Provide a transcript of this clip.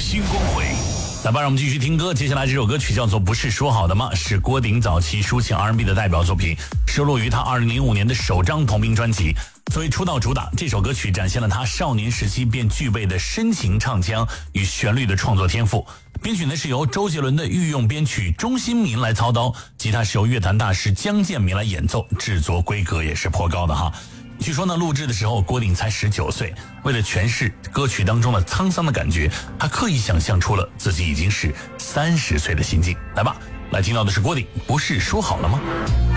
新光辉。来吧，让我们继续听歌。接下来这首歌曲叫做《不是说好的吗》，是郭顶早期抒情 R&B 的代表作品，收录于他2005年的首张同名专辑。作为出道主打，这首歌曲展现了他少年时期便具备的深情唱腔与旋律的创作天赋。编曲呢是由周杰伦的御用编曲钟兴民来操刀，吉他是由乐坛大师江建民来演奏，制作规格也是颇高的哈。据说呢，录制的时候郭顶才19岁，为了诠释歌曲当中的沧桑的感觉，他刻意想象出了自己已经是30岁的心境。来吧，来听到的是郭顶，不是说好了吗？